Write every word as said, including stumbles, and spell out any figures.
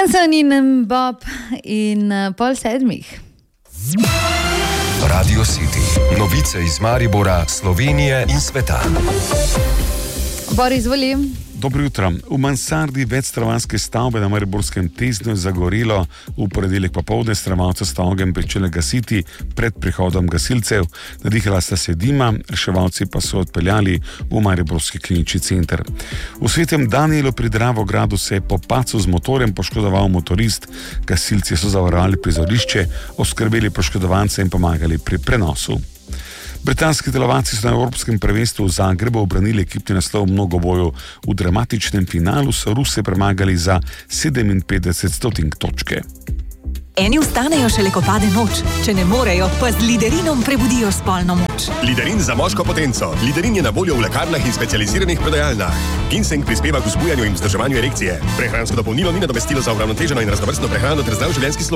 Jason in Bob in pol sedmih. Radio City. Novice iz Maribora, Slovenije in sveta. Boris, izvoli. Dobro jutro. V mansardi večstravanske stavbe na mariborskem Teznju je zagorelo. V ponedeljek popoldne stanovalci sta ogenj pričeli gasiti pred prihodom gasilcev. Nadihala sta se dima, reševalci pa so odpeljali v mariborski klinični center. V Svetem Danijelu pri Dravogradu se je po padcu z motorjem poškodoval motorist. Gasilci so zavarovali prizorišče, oskrbeli poškodovance in pomagali pri prenosu. Britanski telovadci so na evropskem prvenstvu v Zagrebu obranili ekipni naslov v mnogoboju. V dramatičnem finalu so Ruse premagali za sedeminpetdeset stotink točke. Eni vstanejo šele, ko pade noč. Če ne morejo, pa z Liderinom prebudijo spolno moč. Liderin za moško potenco. Liderin je na voljo v lekarnah in specializiranih prodajalnah. Ginseng prispeva k vzbujanju in vzdrževanju erekcije. Prehransko dopolnilo ni nadomestilo za uravnoteženo in raznovrstno prehrano ter zdrav življenjski slog.